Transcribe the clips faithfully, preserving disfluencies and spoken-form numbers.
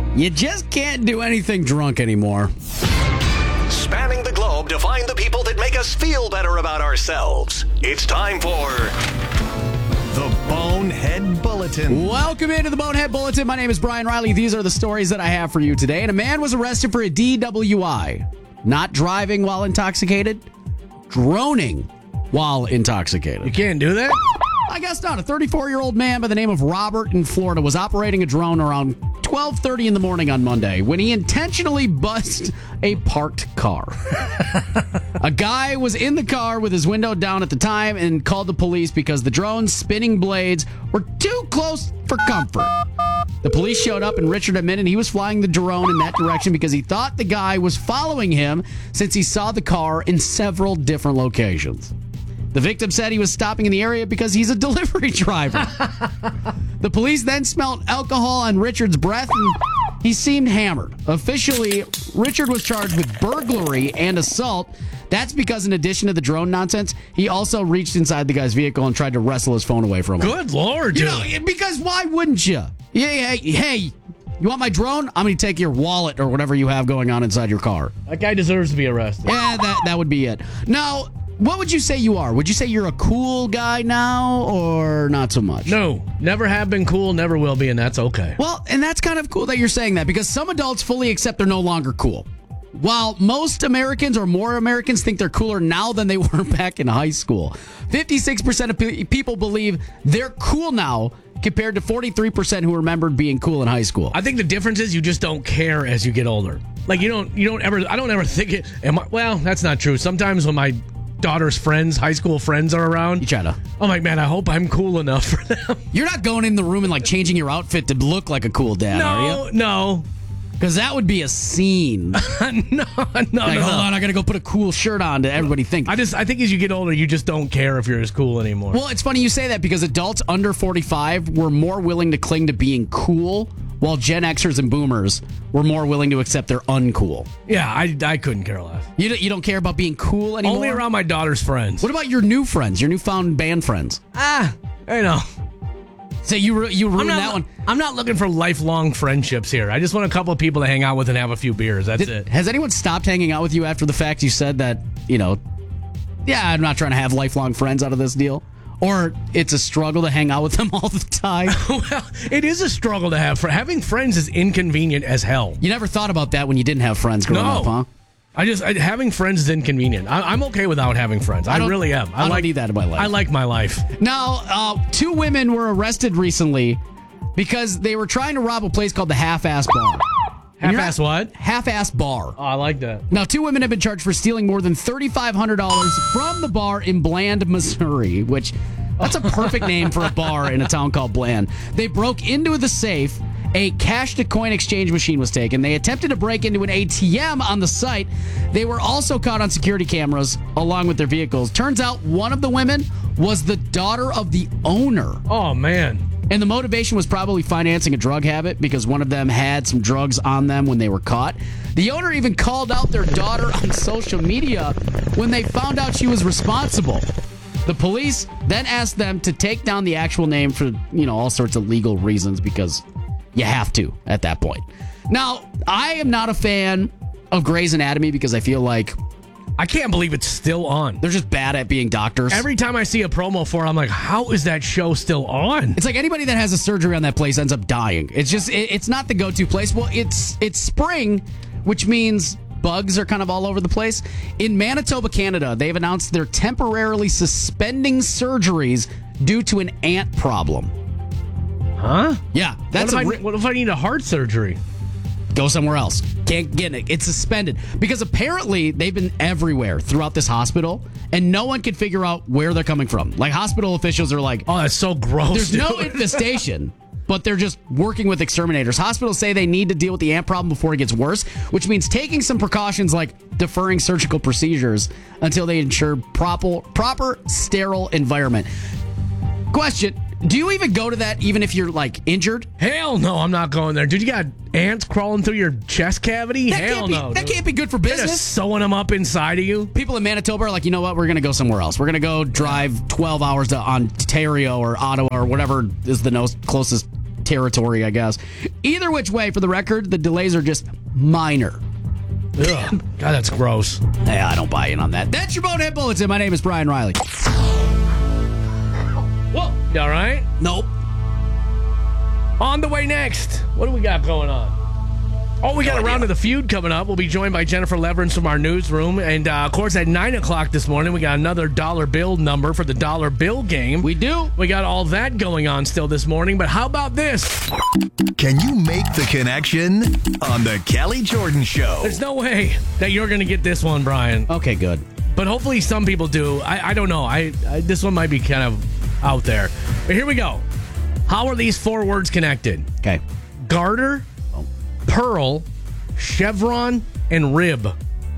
You just can't do anything drunk anymore. Spanning the globe to find the people that make us feel better about ourselves. It's time for the Bonehead Bulletin. Welcome into the Bonehead Bulletin. My name is Brian Riley. These are the stories that I have for you today. And a man was arrested for a D W I. Not driving while intoxicated, droning while intoxicated. You can't do that? I guess not. A thirty-four-year-old man by the name of Robert in Florida was operating a drone around twelve thirty in the morning on Monday when he intentionally buzzed a parked car. A guy was in the car with his window down at the time and called the police because the drone's spinning blades were too close for comfort. The police showed up and Richard admitted he was flying the drone in that direction because he thought the guy was following him since he saw the car in several different locations. The victim said he was stopping in the area because he's a delivery driver. The police then smelled alcohol on Richard's breath and he seemed hammered. Officially, Richard was charged with burglary and assault. That's because in addition to the drone nonsense, he also reached inside the guy's vehicle and tried to wrestle his phone away from him. Good Lord, dude. You know, because why wouldn't you? Yeah, hey, hey, you want my drone? I'm going to take your wallet or whatever you have going on inside your car. That guy deserves to be arrested. Yeah, that, that would be it. Now, what would you say you are? Would you say you're a cool guy now or not so much? No, never have been cool, never will be, and that's okay. Well, and that's kind of cool that you're saying that because some adults fully accept they're no longer cool. While most Americans or more Americans think they're cooler now than they were back in high school. fifty-six percent of pe- people believe they're cool now compared to forty-three percent who remembered being cool in high school. I think the difference is you just don't care as you get older. Like you don't, you don't ever. I don't ever think it. Am I, well, that's not true. Sometimes when my daughter's friends, high school friends, are around, You try to. I'm like, man, I hope I'm cool enough for them. You're not going in the room and like changing your outfit to look like a cool dad, are No, you? no, Because that would be a scene. no, no, Like, no. hold on, I gotta go put a cool shirt on to everybody think. I just, I think as you get older, you just don't care if you're as cool anymore. Well, it's funny you say that because adults under forty-five were more willing to cling to being cool, while Gen Xers and Boomers were more willing to accept they're uncool. yeah, I, I couldn't care less. You don't, you don't care about being cool anymore? Only around my daughter's friends. What about your new friends, your newfound band friends? Ah, I know. So you ru- you I'm ruined not, that one. I'm not looking for lifelong friendships here. I just want a couple of people to hang out with and have a few beers. That's Did- it. Has anyone stopped hanging out with you after the fact you said that, you know, yeah, I'm not trying to have lifelong friends out of this deal? Or it's a struggle to hang out with them all the time? Well, it is a struggle to have. For having friends is inconvenient as hell. You never thought about that when you didn't have friends growing No. up, huh? I just I, having friends is inconvenient. I, I'm okay without having friends. I, I don't- really am. I don't like, need that in my life. I like my life. Now, uh, two women were arrested recently because they were trying to rob a place called the Half-Ass Bar. And you're Half-ass not- what? Half-Ass Bar. Oh, I like that. Now, two women have been charged for stealing more than thirty-five hundred dollars from the bar in Bland, Missouri, which that's a perfect name for a bar in a town called Bland. They broke into the safe. A cash-to-coin exchange machine was taken. They attempted to break into an A T M on the site. They were also caught on security cameras along with their vehicles. Turns out one of the women was the daughter of the owner. Oh, man. And the motivation was probably financing a drug habit because one of them had some drugs on them when they were caught. The owner even called out their daughter on social media when they found out she was responsible. The police then asked them to take down the actual name for, you know, all sorts of legal reasons because you have to at that point. Now, I am not a fan of Grey's Anatomy because I feel like I can't believe it's still on. they're just bad at being doctors. Every time I see a promo for it, I'm like, how is that show still on? It's like anybody that has a surgery on that place ends up dying. It's just, it, it's not the go-to place. Well, it's it's spring, which means bugs are kind of all over the place. In Manitoba, Canada, they've announced they're temporarily suspending surgeries due to an ant problem. Huh? Yeah, that's what, a if I, ri- what if I need a heart surgery? Go somewhere else. Can't get it. It's suspended. Because apparently they've been everywhere throughout this hospital, and no one can figure out where they're coming from. Like, hospital officials are like, Oh, that's so gross. there's dude. no infestation, but they're just working with exterminators. Hospitals say they need to deal with the ant problem before it gets worse, which means taking some precautions like deferring surgical procedures until they ensure proper, proper sterile environment. Question. Do you even go to that even if you're, like, injured? Hell no, I'm not going there. Dude, you got ants crawling through your chest cavity? That Hell can't be, no. That dude. can't be good for They're just business. sewing them up inside of you. People in Manitoba are like, you know what? We're going to go somewhere else. We're going to go drive twelve hours to Ontario or Ottawa or whatever is the no- closest territory, I guess. Either which way, for the record, the delays are just minor. Ugh. God, that's gross. Hey, I don't buy in on that. That's your Bonehead Bulletin. My name is Brian Riley. Whoa. You all right? Nope. On the way next, what do we got going on? Oh, we got No a round idea. of the feud coming up. We'll be joined by Jennifer Leverins from our newsroom. And, uh, of course, at nine o'clock this morning, we got another dollar bill number for the dollar bill game. We do. We got all that going on still this morning. But how about this? Can you make the connection on the Kelly Jordan Show? There's no way that you're going to get this one, Brian. Okay, good. But hopefully some people do. I, I don't know. I, I This one might be kind of out there. But here we go. How are these four words connected? Okay. Garter, pearl, chevron, and rib.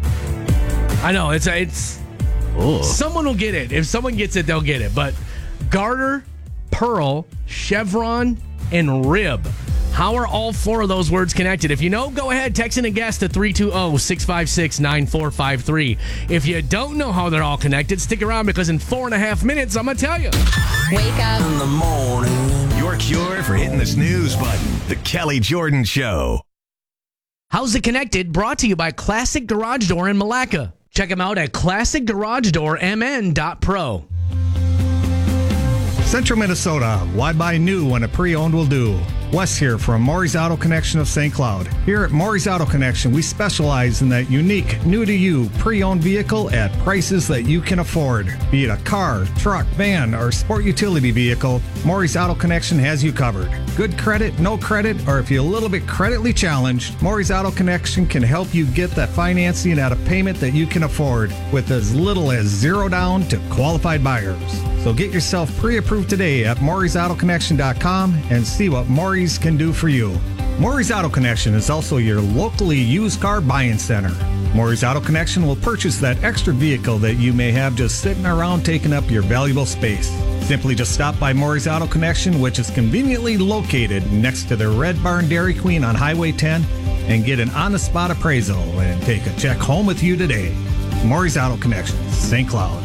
I know it's it's. Ooh. Someone will get it. If someone gets it, they'll get it. But garter, pearl, chevron, and rib. How are all four of those words connected? If you know, go ahead, text in a guess to three two zero, six five six, nine four five three. If you don't know how they're all connected, stick around because in four and a half minutes, I'm going to tell you. Wake up in the morning. Your cure for hitting the snooze button. The Kelly Jordan Show. How's It Connected? Brought to you by Classic Garage Door in Malacca. Check them out at classic garage door m n dot pro. Central Minnesota, why buy new when a pre-owned will do? Wes here from Maury's Auto Connection of Saint Cloud. Here at Maury's Auto Connection, we specialize in that unique, new-to-you, pre-owned vehicle at prices that you can afford. Be it a car, truck, van, or sport utility vehicle, Maury's Auto Connection has you covered. Good credit, no credit, or if you're a little bit creditly challenged, Maury's Auto Connection can help you get that financing at a payment that you can afford with as little as zero down to qualified buyers. So get yourself pre-approved today at Maury's Auto Connection dot com and see what Maury's can do for you. Maury's Auto Connection is also your locally used car buying center. Maury's Auto Connection will purchase that extra vehicle that you may have just sitting around taking up your valuable space. Simply just stop by Maury's Auto Connection, which is conveniently located next to the Red Barn Dairy Queen on Highway ten, and get an on-the-spot appraisal and take a check home with you today. Maury's Auto Connection, Saint Cloud.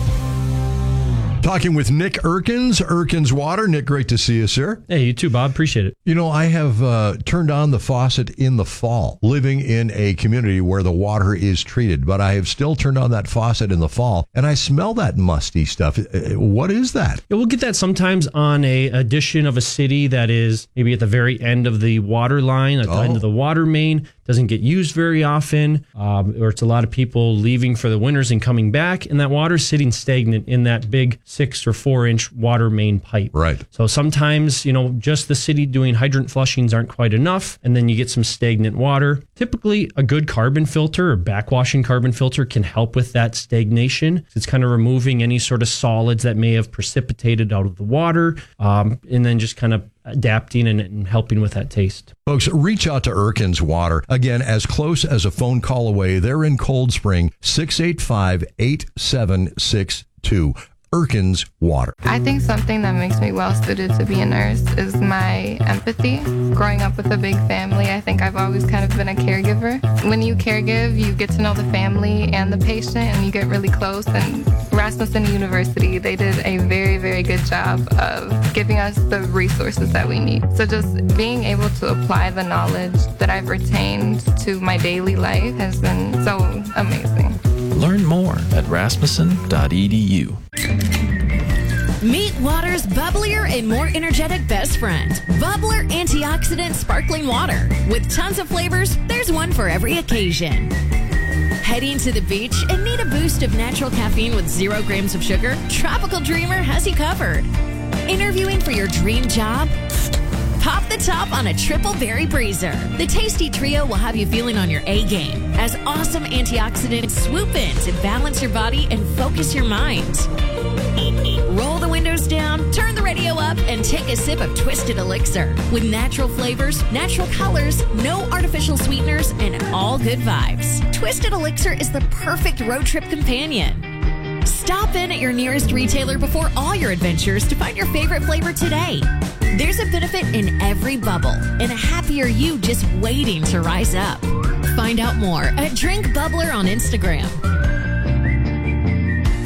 Talking with Nick Erkins, Erkins Water. Nick, great to see you, sir. Hey, you too, Bob. Appreciate it. You know, I have uh, turned on the faucet in the fall, living in a community where the water is treated, but I have still turned on that faucet in the fall, and I smell that musty stuff. What is that? Yeah, we'll get that sometimes on a addition of a city that is maybe at the very end of the water line, at the Oh. end of the water main. Doesn't get used very often, um, or it's a lot of people leaving for the winters and coming back, and that water's sitting stagnant in that big six or four inch water main pipe. Right. So sometimes, you know, just the city doing hydrant flushings aren't quite enough, and then you get some stagnant water. Typically, a good carbon filter or backwashing carbon filter can help with that stagnation. It's kind of removing any sort of solids that may have precipitated out of the water, um, and then just kind of adapting and, and helping with that taste. Folks, reach out to Erkins Water. Again, as close as a phone call away. They're in Cold Spring, six eight five, eight seven six two. Erkins Water. I think something that makes me well suited to be a nurse is my empathy. Growing up with a big family, I think I've always kind of been a caregiver. When you caregive, you get to know the family and the patient, and you get really close. And Rasmussen University, they did a very, very good job of giving us the resources that we need. So just being able to apply the knowledge that I've retained to my daily life has been so amazing. Learn more at rasmussen dot e d u. Meet water's bubblier and more energetic best friend, Bubbler Antioxidant Sparkling Water. With tons of flavors, there's one for every occasion. Heading to the beach and need a boost of natural caffeine with zero grams of sugar? Tropical Dreamer has you covered. Interviewing for your dream job? Pop the top on a triple berry breezer. The tasty trio will have you feeling on your A game as awesome antioxidants swoop in to balance your body and focus your mind. Roll the windows down, turn the radio up, and take a sip of Twisted Elixir. With natural flavors, natural colors, no artificial sweeteners, and all good vibes. Twisted Elixir is the perfect road trip companion. Stop in at your nearest retailer before all your adventures to find your favorite flavor today. There's a benefit in every bubble and a happier you just waiting to rise up. Find out more at Drink Bubbler on Instagram.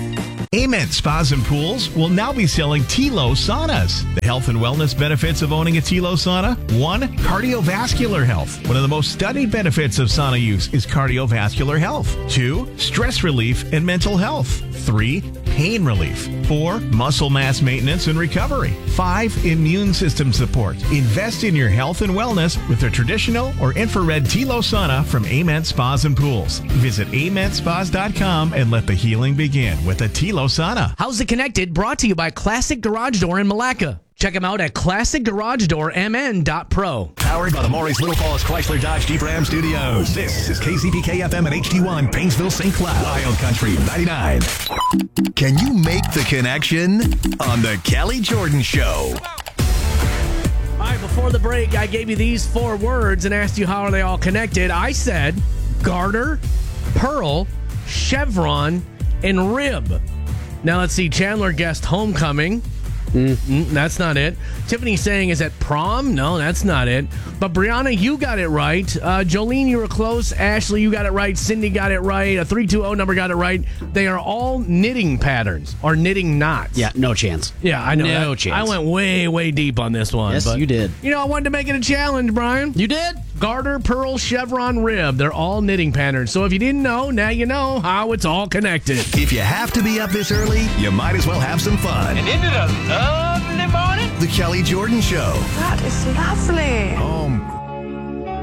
Ament Spas and Pools will now be selling T-Lo saunas. The health and wellness benefits of owning a T-Lo sauna: one, cardiovascular health. One of the most studied benefits of sauna use is cardiovascular health. Two, stress relief and mental health. Three, pain relief. Four, muscle mass maintenance and recovery. Five, immune system support. Invest in your health and wellness with a traditional or infrared T-Lo sauna from Ament Spas and Pools. Visit ament spas dot com and let the healing begin with a T-Lo sauna. How's It Connected? Brought to you by Classic Garage Door in Malacca. Check them out at classic garage door m n dot pro. Powered by the Maurice Little Falls Chrysler Dodge Jeep Ram Studios. This is K C P K F M at H D one, Painesville, Saint Cloud. Wild Country ninety-nine. Can you make the connection on the Kelly Jordan Show? All right, before the break, I gave you these four words and asked you how are they all connected. I said garter, pearl, chevron, and rib. Now let's see. Chandler guessed homecoming. Mm, that's not it. Tiffany saying, is that prom? No, that's not it. But Brianna, you got it right. Uh, Jolene, you were close. Ashley, you got it right. Cindy got it right. A three two zero number got it right. They are all knitting patterns or knitting knots. Yeah, no chance. Yeah, I know. No that. chance. I went way, way deep on this one. Yes, but, you did. You know, I wanted to make it a challenge, Brian. You did? Garter, pearl, chevron, rib. They're all knitting patterns. So if you didn't know, now you know how it's all connected. If you have to be up this early, you might as well have some fun. And isn't it a lovely morning? The Kelly Jordan Show. That is lovely. Um,